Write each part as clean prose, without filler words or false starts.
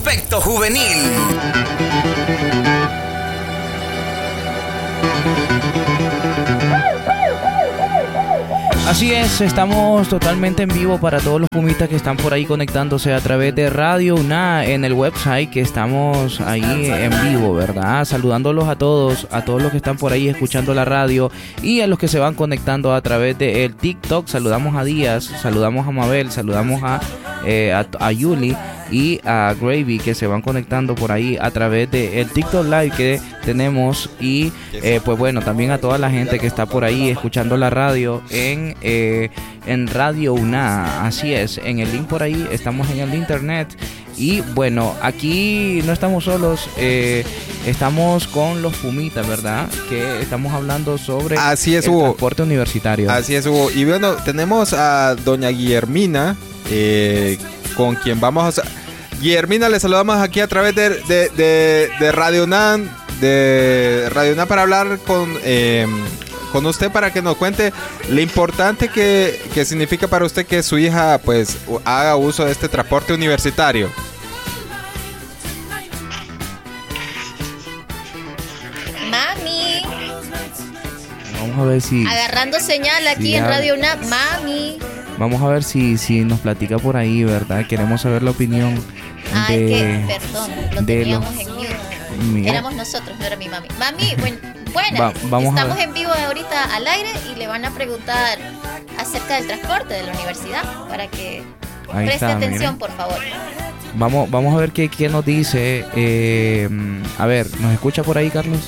Aspecto Juvenil. Así es, estamos totalmente en vivo para todos los pumitas que están por ahí conectándose a través de Radio UNA en el website, que estamos ahí en vivo, ¿verdad? Saludándolos a todos los que están por ahí escuchando la radio y a los que se van conectando a través de el TikTok. Saludamos a Díaz, saludamos a Mabel, saludamos a Yuli y a Gravy, que se van conectando por ahí a través de el TikTok Live que tenemos, y pues bueno, también a toda la gente que está por ahí escuchando la radio en Radio UNA. Así es, en el link por ahí, estamos en el internet. Y bueno, aquí no estamos solos, estamos con los Pumitas, ¿verdad? Que estamos hablando sobre Así es, el Hugo. transporte universitario. Así es, Hugo. Y bueno, tenemos a doña Guillermina, con quien vamos a... Guillermina, le saludamos aquí a través de Radio UNAM, para hablar con usted, para que nos cuente lo importante que significa para usted que su hija pues haga uso de este transporte universitario. Mami, Vamos a ver si... agarrando señal aquí en Radio UNAM. Mami. Vamos a ver si nos platica por ahí, ¿verdad? Queremos saber la opinión Ay, que, perdón, lo de teníamos los- en mute. Mira. Éramos nosotros, no era mi mami. Mami, bueno, vamos a estamos ver. en vivo ahorita al aire y le van a preguntar acerca del transporte de la universidad para que Ahí preste está, atención, miren. por favor. Vamos a ver qué nos dice. A ver, ¿nos escucha por ahí, Carlos?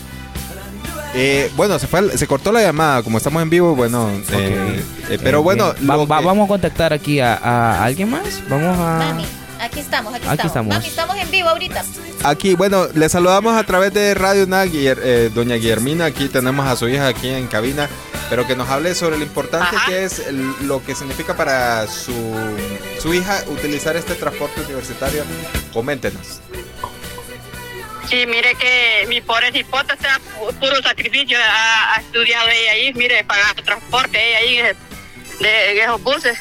Bueno, se cortó la llamada, como estamos en vivo, bueno, pero bueno, bien. Vamos a contactar aquí a alguien más. Vamos a... Mami, aquí estamos. Aquí estamos. Mami, estamos en vivo ahorita. aquí, bueno, le saludamos a través de Radio UNA, doña Guillermina. Aquí tenemos a su hija aquí en cabina, pero que nos hable sobre lo importante que es lo que significa para su hija utilizar este transporte universitario. Coméntenos. Sí, mire que mi pobre cipota está puro sacrificio, ha estudiado ella ahí, mire, pagar transporte ella ahí de esos buses.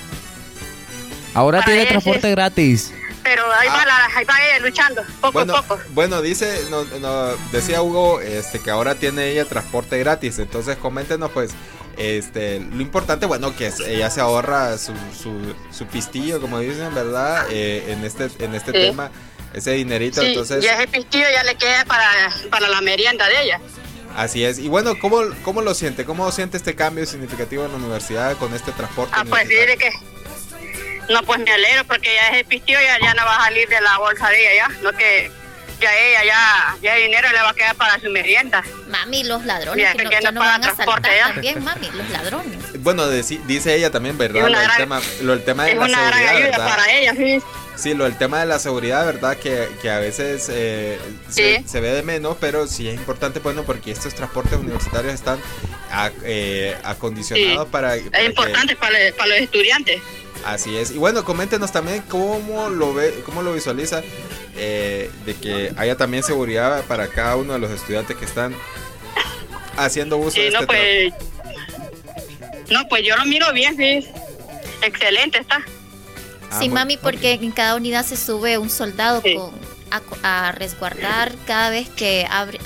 Ahora para tiene ella transporte sí. gratis. Pero ahí va ella luchando, poco a poco. Bueno, decía Hugo que ahora tiene ella transporte gratis. Entonces coméntenos pues lo importante, bueno, que ella se ahorra su pistillo, como dicen, ¿verdad? En este Sí. tema, ese dinerito. Sí, Entonces, y ese pistillo ya le queda para la merienda de ella. así es. Y bueno, ¿cómo lo siente? ¿Cómo siente este cambio significativo en la universidad con este transporte Pues universitario? mire que no, pues me alegro porque ya ese pistillo ya no va a salir de la bolsa de ella, ya, no que ya ella ya el dinero le va a quedar para su merienda. Mami, los ladrones Mira, que que no no van paga a transporte, asaltar ¿ya? también, mami, los ladrones. Bueno, dice ella también, ¿verdad? Es una El tema de Es la una gran seguridad, ayuda ¿verdad? para ella, sí. Sí, el tema de la seguridad, ¿verdad? Que a veces Sí. se ve de menos, pero sí es importante, bueno, porque estos transportes universitarios están acondicionados Sí. para Es que- importante para los estudiantes. Así es. Y bueno, coméntenos también cómo lo visualiza, de que haya también seguridad para cada uno de los estudiantes que están haciendo uso de Sí, este transporte. pues yo lo miro bien, sí. Excelente está. Sí, mami, porque en cada unidad se sube un soldado Sí. a resguardar cada vez que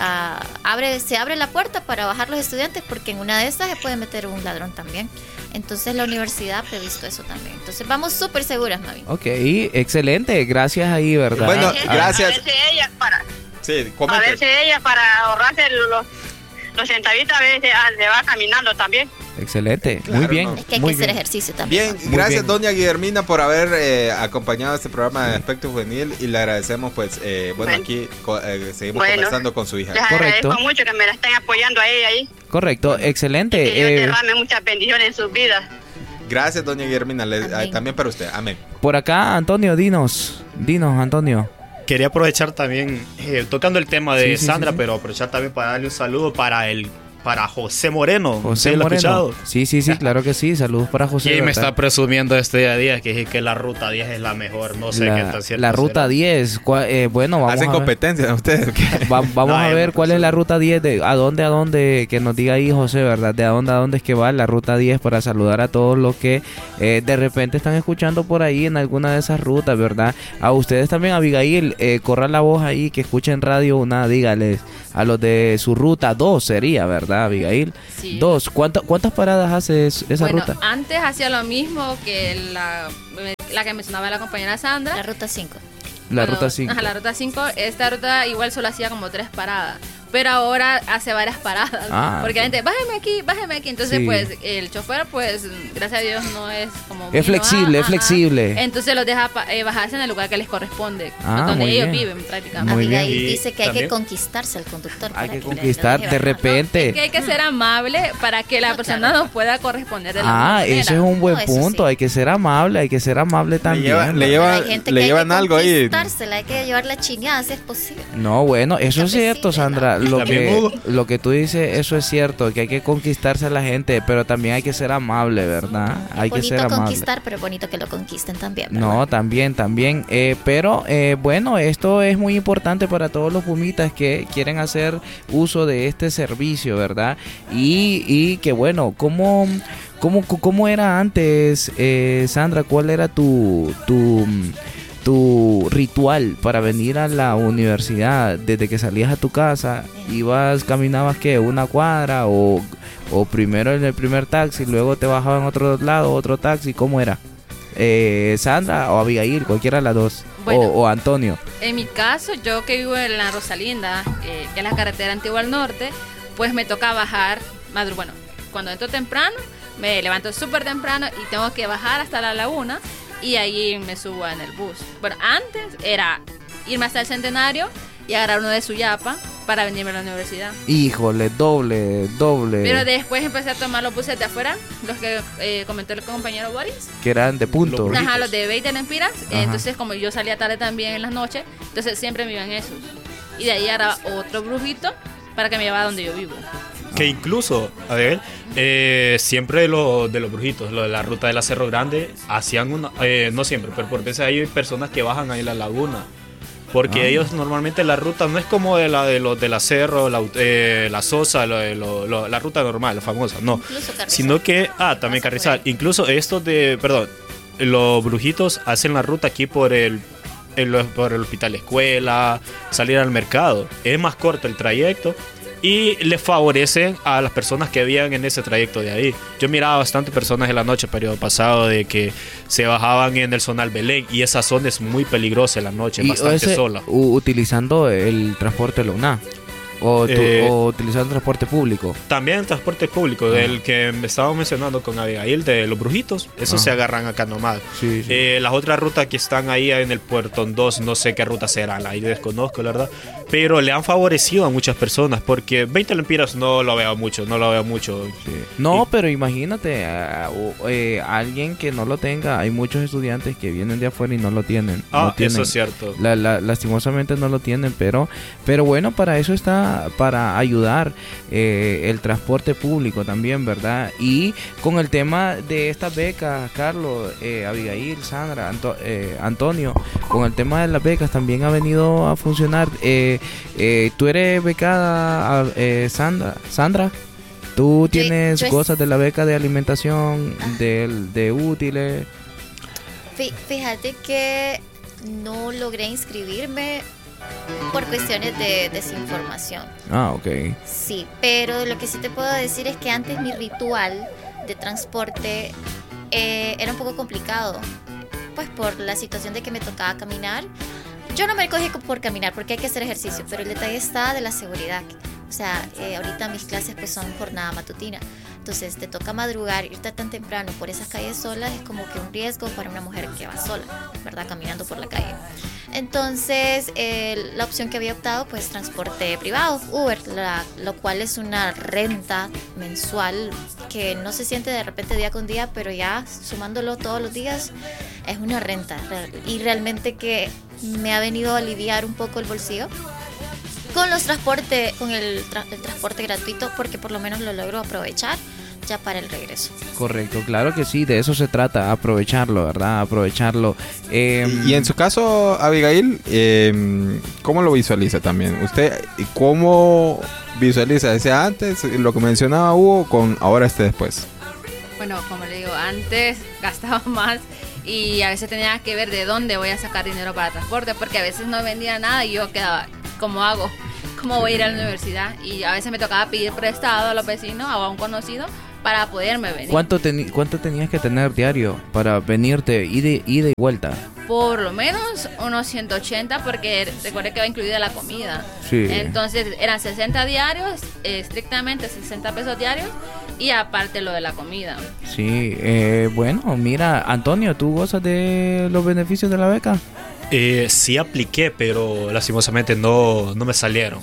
se abre la puerta para bajar los estudiantes, porque en una de esas se puede meter un ladrón también. Entonces la universidad ha previsto eso también. Entonces vamos súper seguras, mami. Ok, excelente. Gracias ahí, ¿verdad? Bueno, gracias. A Sí, veces ella para ahorrarse los centavitos, a veces se va caminando también. Excelente. Claro, muy bien. no. Es que hay muy que hacer bien. ejercicio también. Bien, Muy gracias bien. doña Guillermina por haber acompañado este programa de Aspecto Juvenil, y le agradecemos pues, bueno, aquí seguimos conversando con su hija. Les Correcto. agradezco mucho que me la estén apoyando a ella ahí. Correcto, excelente. Que Dios derrame muchas bendiciones en sus vidas. Gracias doña Guillermina, Amén. también para usted, amén. Por acá, Antonio, dinos, Antonio. Quería aprovechar también, tocando el tema de Sí, sí, Sandra, sí, sí. pero aprovechar también para darle un saludo para el para José Moreno. José ¿Sí lo he Moreno. escuchado? Sí, claro que sí. Saludos para José. Y me ¿verdad? está presumiendo este día a día que la ruta 10 es la mejor. No sé qué tan cierto La ruta será. 10. Bueno, vamos Hacen a ver. competencia ustedes. Vamos No, a ver no, cuál es la ruta 10, a dónde, que nos diga ahí José, ¿verdad? De a dónde es que va la ruta 10 para saludar a todos los que de repente están escuchando por ahí en alguna de esas rutas, ¿verdad? A ustedes también, Abigail, corran la voz ahí, que escuchen Radio UNA, dígales a los de su ruta 2 sería, ¿verdad, Abigail? Sí. 2, ¿cuántas paradas hace esa Bueno, ruta? antes hacía lo mismo que la que mencionaba la compañera Sandra. La ruta 5. La Bueno, ruta 5. Ajá, la ruta 5. Esta ruta igual solo hacía como 3 paradas. Pero ahora hace varias paradas. Ah, porque la gente, bájeme aquí. Entonces, sí. pues, el chofer, pues, gracias a Dios, no es como... Es flexible, es flexible. Entonces los deja bajarse en el lugar que les corresponde. Donde muy ellos bien. viven, prácticamente. Muy bien. Abigail Y dice que hay también- que conquistarse al conductor. Hay para que le conquistar deje de bajar. repente. Es que hay que ser amable para que la persona nos pueda corresponder de la misma manera. Ese es un buen No, eso punto. sí. Hay que ser amable también. Le Pero llevan, hay gente le que llevan hay que algo ahí. conquistársela, hay que llevarla chiñada si es posible. No, bueno, eso es Cafecito, cierto, Sandra. ¿no? Lo que tú dices, eso es cierto, que hay que conquistarse a la gente, pero también hay que ser amable, ¿verdad? Hay que Bonito ser amable. conquistar, pero bonito que lo conquisten también, ¿verdad? No, también. Pero bueno, esto es muy importante para todos los pumitas que quieren hacer uso de este servicio, ¿verdad? Y que bueno, ¿cómo era antes, Sandra? ¿Cuál era tu ritual para venir a la universidad? Desde que salías a tu casa, caminabas ¿qué? ¿Una cuadra? O primero en el primer taxi, luego te bajaban en otro lado, otro taxi? ¿Cómo era? Sandra o Abigail, cualquiera de las dos. Bueno. O Antonio. En mi caso, yo que vivo en la Rosalinda, que es la carretera antigua al norte, pues me toca bajar, bueno, cuando entro temprano, me levanto súper temprano y tengo que bajar hasta la laguna y ahí me subo en el bus. Bueno, antes era irme hasta el Centenario y agarrar uno de Suyapa para venirme a la universidad. Híjole, doble. Pero después empecé a tomar los buses de afuera, los que comentó el compañero Boris. Que eran de punto. Los Ajá, los de 20 lempiras. Ajá. Entonces, como yo salía tarde también en las noches, entonces siempre me iban esos. Y de ahí agarraba otro brujito para que me llevara donde yo vivo. Que incluso, a ver, siempre de los brujitos, lo de la ruta de la Cerro Grande, hacían una, no siempre, pero por veces hay personas que bajan ahí a la laguna. Porque ellos normalmente la ruta no es como de los de la Cerro, la Sosa, la ruta normal, la famosa, no. Incluso Carrizal. Sino que, también Carrizal, incluso los brujitos hacen la ruta aquí por el hospital escuela, salir al mercado. Es más corto el trayecto y les favorecen a las personas que vivían en ese trayecto de ahí. Yo miraba bastante personas en la noche, periodo pasado, de que se bajaban en el Zonal Belén y esa zona es muy peligrosa en la noche, es bastante sola. Utilizando el transporte de la UNA. O utilizando transporte público. También el transporte público, del que estábamos mencionando con Abigail, de los brujitos, esos se agarran acá nomás. Sí. Las otras rutas que están ahí en el Puerto 2, no sé qué rutas serán, ahí desconozco, la verdad. Pero le han favorecido a muchas personas, porque 20 lempiras no lo veo mucho. Sí. No, pero imagínate, alguien que no lo tenga, hay muchos estudiantes que vienen de afuera y no lo tienen. No tienen. Eso es cierto. Lastimosamente no lo tienen, pero bueno, para eso está, para ayudar el transporte público también, ¿verdad? Y con el tema de estas becas, Carlos, Abigail, Sandra, Antonio, con el tema de las becas también ha venido a funcionar. ¿Tú eres becada, Sandra? ¿Tú tienes yo cosas de la beca de alimentación, de útiles? Fíjate que no logré inscribirme por cuestiones de desinformación. Ok. Sí, pero lo que sí te puedo decir es que antes mi ritual de transporte era un poco complicado, pues por la situación de que me tocaba caminar. Yo no me cogí por caminar porque hay que hacer ejercicio, pero el detalle está de la seguridad. O sea, ahorita mis clases pues son jornada matutina. Entonces te toca madrugar, irte tan temprano por esas calles solas es como que un riesgo para una mujer que va sola, ¿verdad? Caminando por la calle. Entonces la opción que había optado pues transporte privado, Uber, lo cual es una renta mensual que no se siente de repente día con día, pero ya sumándolo todos los días es una renta y realmente que me ha venido a aliviar un poco el bolsillo con el transporte gratuito, porque por lo menos lo logro aprovechar ya para el regreso. Correcto, claro que sí, de eso se trata, aprovecharlo, ¿verdad? Aprovecharlo. Y en su caso, Abigail, ¿cómo lo visualiza también? ¿Usted cómo visualiza ese antes, lo que mencionaba Hugo, con ahora después? Bueno, como le digo, antes gastaba más y a veces tenía que ver de dónde voy a sacar dinero para transporte, porque a veces no vendía nada y yo quedaba, ¿cómo hago? ¿Cómo voy a ir a la universidad? Y a veces me tocaba pedir prestado a los vecinos o a un conocido para poderme venir. ¿Cuánto tenías que tener diario para venirte, ida y vuelta? Por lo menos unos 180, porque recuerde que va incluida la comida. Sí. Entonces eran 60 diarios, estrictamente 60 pesos diarios, y aparte lo de la comida. Sí, bueno, mira, Antonio, ¿tú gozas de los beneficios de la beca? Sí apliqué, pero lastimosamente no me salieron.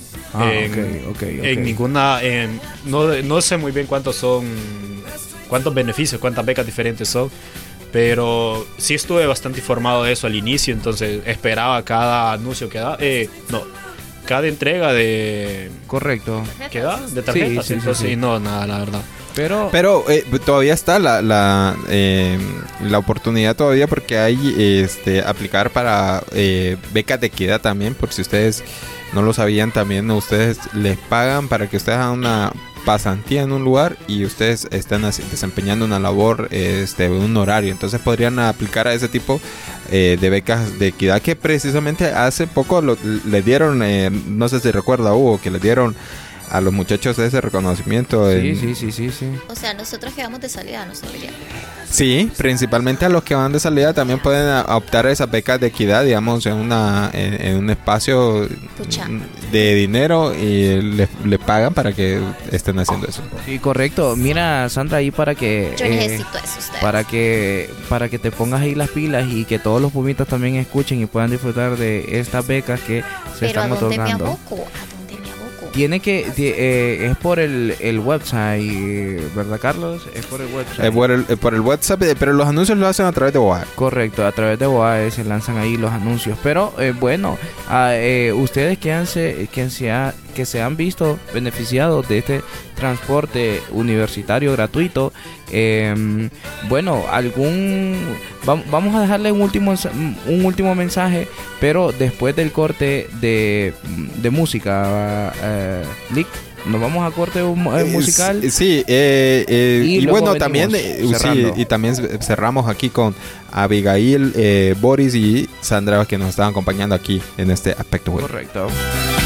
En ninguna, no sé muy bien cuántos beneficios, cuántas becas diferentes son, pero sí estuve bastante informado de eso al inicio, entonces esperaba cada anuncio que da, cada entrega de... Correcto. ¿Qué da? De tarjetas, Sí. entonces no, nada, la verdad. Pero todavía está la oportunidad todavía, porque hay aplicar para becas de equidad también, por si ustedes no lo sabían. También ustedes les pagan para que ustedes hagan una pasantía en un lugar y ustedes están desempeñando una labor, un horario. Entonces podrían aplicar a ese tipo de becas de equidad, que precisamente hace poco le dieron, no sé si recuerda Hugo, que le dieron a los muchachos ese reconocimiento. Sí. O sea, nosotros que vamos de salida, no sabría. Sí, principalmente a los que van de salida también pueden optar a esas becas de equidad, digamos, en un espacio de dinero, y le pagan para que estén haciendo eso. Sí, correcto. Mira, Sandra, ahí para que... Yo necesito eso, ustedes. Para que te pongas ahí las pilas y que todos los pumitas también escuchen y puedan disfrutar de estas becas que se están otorgando. ¿A dónde me aboco? Tiene que es por el website, ¿verdad, Carlos? Es por el website. Por el WhatsApp, pero los anuncios los hacen a través de WhatsApp. Correcto, a través de WhatsApp se lanzan ahí los anuncios. Pero bueno, ustedes que se han visto beneficiados de este transporte universitario gratuito, bueno, vamos a dejarle un último mensaje, pero después del corte de música, Lick, nos vamos a corte musical. Sí, y bueno, también y también cerramos aquí con Abigail, Boris y Sandra, que nos están acompañando aquí en este aspecto web. Correcto.